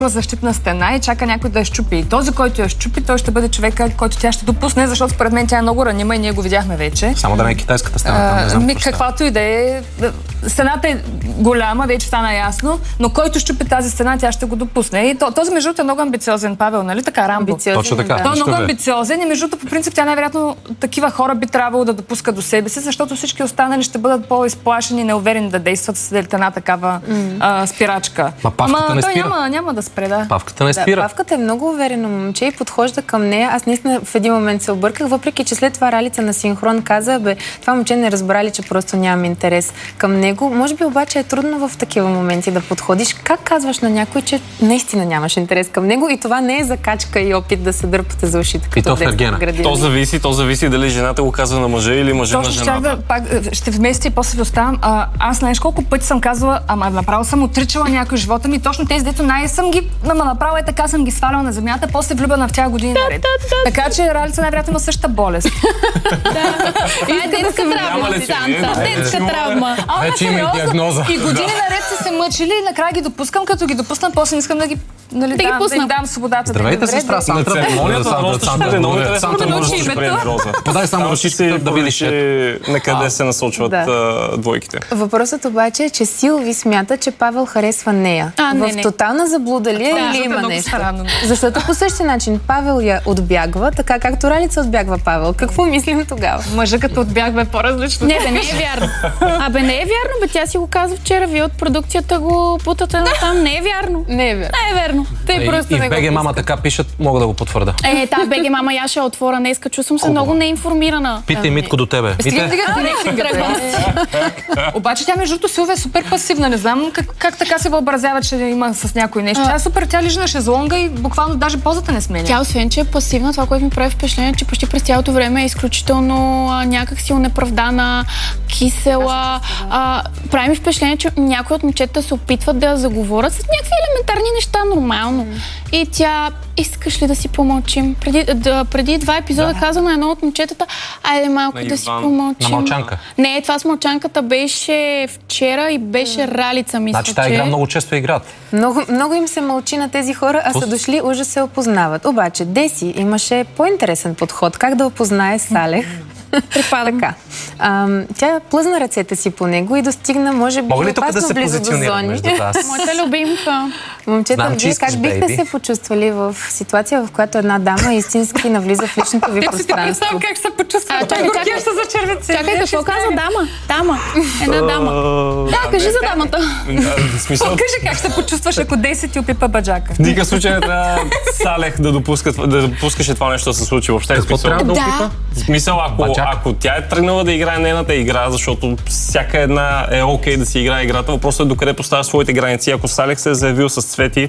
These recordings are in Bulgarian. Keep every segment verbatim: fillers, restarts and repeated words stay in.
защитна стена и чака някой да я щупи. И този, който я щупи, той ще бъде човека, който тя ще допусне, защото според мен тя е много ранима и ние го видяхме вече. Само да не е китайската стена. А, ми, каквато и да е. Стената е голяма, вече стана ясно, но който щупи тази стена, тя ще го допусне. И този, между другото, е много амбициозен, Павел, нали така, Рамбо? Точно така. Да. Той е много амбициозен и между другото, по принцип, тя най-вероятно такива хора би трябвало да допуска до себе си, защото всички останали ще бъдат по-изплашени и неуверени да действат с една такава mm. а, спирачка. Ма павката Ама не той спира. няма, няма да спре, да. Павката не спира. Да, Павката е много уверено момче и подхожда към нея. Аз наистина в един момент се обърках, въпреки че след това Ралица на синхрон каза, бе, това момче не разбрали, че просто нямам интерес към него. Може би обаче е трудно в такива моменти да подходиш. Как казваш на някой, че наистина нямаш интерес към него и това не е закачка и опит да се дърпате за ушите като то в Ергена. То зависи, то зависи дали жената го казва на мъжа или мъжа на жената. Да, пак, ще вместе и после ви оставам. А, аз знаеш колко пъти съм казвала, ама направо съм отричала някой в живота ми, точно тези, дето най съм ги, ама направо е така съм ги сваляла на земята, после влюбена в тях години наред. Така че Ралица най-вероятно има същата болест. Това е детска травма, Санта. Детска травма. Вече има и диагноза. И години наред са се мъчили и накрая ги допускам, като ги допусна, после не искам да ги нали, да, да, да им дам свободата. Здравейте, сестра Сантра. Подай само ръчичката да видиш на къде се насочват двойките. Въпросът обаче е, че Силви смята, че Павел харесва нея. А, не, в не. тотална заблуда ли е да, или има е нещо? странно. Защото по същия начин Павел я отбягва, така както Ралица отбягва Павел. Какво мислим тогава? Мъжа като отбягва е по-различно. Не, бе, не е вярно. Абе, не е вярно, бе, тя си го казва вчера, вие от продукцията го бутате на там. Не е вярно. Не е вярно. Не е вярно. Те просто и не в го БГ мама пускат. така пишат, мога да го потвърда. Е, та БГ мама я ще отворя днеска, чувствам се много неинформирана. Питай Митко до тебе. Стига Мите? да рейтинга. Обаче тя между другото Силвия е супер пасивна. Не знам как, как така се въобразява, че има с някой нещо. Тя е супер, тя лежи на шезлонга и буквално даже позата не сменя. Тя освен, че е пасивна, това, което ми прави впечатление, че почти през цялото време е изключително а, някакси унеправдана, кисела. А, прави ми впечатление, че някои от момчета се опитват да я заговорят с някакви елементарни неща нормално. Mm. И тя, искаш ли да си помълчим? Преди, да, преди два епизода да. каза на едно от момчетата, айде малко на да си Иван. помълчим. На Мълчанка. Не, това с Мълчанката беше вчера и беше mm. Ралица, мисля, Значи тази че... игра много често играят. Много, много им се мълчи на тези хора, а са дошли, уже се опознават. Обаче Деси имаше по-интересен подход. Как да опознае Салех? Така. Ам, тя плъзна ръцете си по него и достигна, може би, Мога ли тук да опасно се близо до позиционирам зони. между вас? Моята любимка. Момчета, Знам, че вие искаш, как бихте бейби. се почувствали в ситуация, в която една дама истински навлиза в личното ви пространство? Как се почувства? А, чакай, чакай. се за червици. Чакай, какво каза дама? Дама. Една дама. Да, кажи за дамата. Смисъл, Кажи как се почувстваш, ако десет ти опипа баджака. в никакъв случай не трябва Салех да допуска да допускаше това нещо да се случи въобще. Какво трябва да Да. опипа? В смисъл, ако, Баджак. ако тя е тръгнала да играе нейната игра, защото всяка една е окей да си играе играта, въпросът е докъде поставя своите граници. Ако Салех се е заявил с Цвети,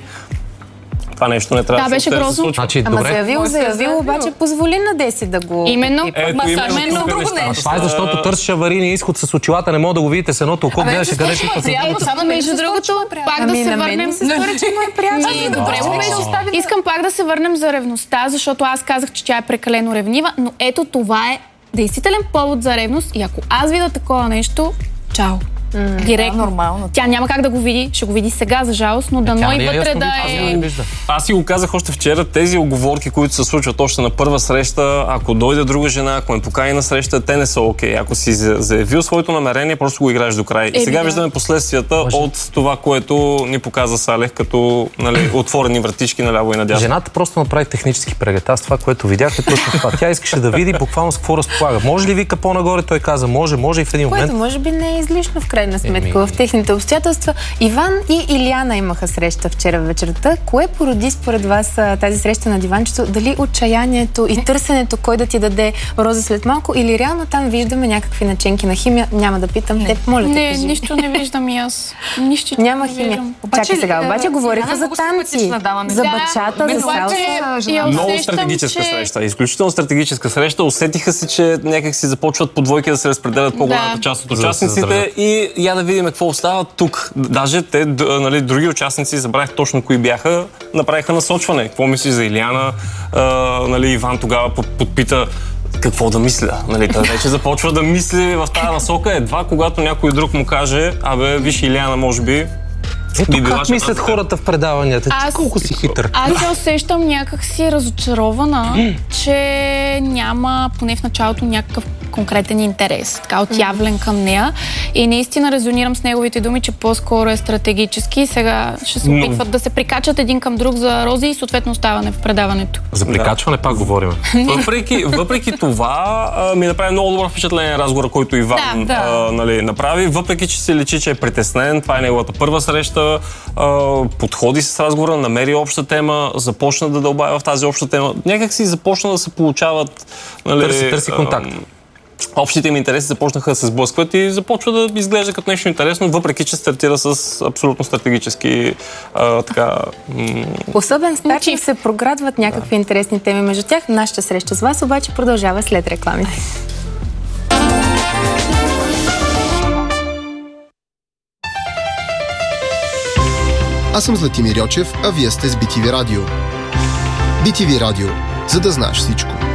това нещо не трябва Да, да, беше се грозно. случва. Значи, Ама добре. заявил, Може да е заявил, заявил. обаче позволи на Деси да го... Именно. Ето, Ма именно съвсем тук друго нещата нещо. Това е защото търсиш аварийния изход с очилата, не мога да го видите с едното око, гледаше къде пипа. Ето, само между другото, пак Ами, да се на мен върнем... ми се стори, че му е приятно. Ами, добре, Да. момиче, Да. искам пак да се върнем за ревността, защото аз казах, че тя е прекалено ревнива, но ето това е действителен повод за ревност и ако аз видя такова нещо, чао. Директно. Да, нормално. Тя няма как да го види, ще го види сега, за жалост, но дано Тя и ли е вътре ясно да вижда? Аз е... не вижда. Аз си го казах още вчера, тези оговорки, които се случват още на първа среща, ако дойде друга жена, ако ме покани на среща, те не са окей. Ако си заявил своето намерение, просто го играеш до край. И сега да. виждаме последствията Може. от това, което ни показа Салех, като нали, отворени вратички наляво и надясно. Жената просто направи технически преглед. Аз това, което видях е точно това. Тя искаше да види буквално с какво разполага. Може ли вика по-нагоре? Той каза, може, може и в един момент. Което може би не е излишно в крайна сметка Еми. в техните обстоятелства. Иван и Илияна имаха среща вчера вечерта. Кое породи според вас а, тази среща на диванчето? Дали отчаянието и търсенето кой да ти даде роза след малко или реално там виждаме някакви наченки на химия? Няма да питам теб, моля те, Не, кажи. нищо не виждам и аз. Нищо Няма не химия. виждам. Чакай сега, обаче говориха Илияна за много танци, симпатична дама, за да, бачата, мен за обаче салса. я Много усещам, стратегическа че- среща. Изключително стратегическа среща. Усетиха се, че някак си започват по двойки да се разпределят по-голямата Да. част от За да се участниците задържат. и я да видим какво остава тук. Даже те, д- нали, други участници, забравих точно кои бяха, направиха насочване. Какво мислиш за Илияна? А, нали, Иван тогава под- подпита какво да мисля. Нали, той вече започва да мисли в тази насока едва когато някой друг му каже, абе, виж Илияна, може би Ето би била как жена мислят за теб. хората в предаванията. Ти Аз- колко си хитър. Аз се усещам някакси разочарована, че няма поне в началото някакъв конкретен интерес, така отявлен към нея. И наистина резонирам с неговите думи, че по-скоро е стратегически. Сега ще се Но- опитват да се прикачат един към друг за рози и съответно оставане в предаването. За прикачване пак говорим. Въпреки, въпреки това, а, ми направи много добро впечатление разговора, който Иван Да, да. А, нали, направи. Въпреки, че се личи, че е притеснен, това е неговата първа среща, а, подходи с разговора, намери обща тема, започна да дълбая в тази обща тема. Някак си започна да се получават... Нали, Търси, търси а, контакт. Общите им интереси започнаха да се сблъскват и започва да изглежда като нещо интересно, въпреки че стартира с абсолютно стратегически а, така... м- Особен старт Мотив. се проградват някакви интересни теми между тях. Нашата среща с вас обаче продължава след рекламите. Аз съм Златимир Йочев, а вие сте с би ти ви Радио. би ти ви Радио, за да знаеш всичко.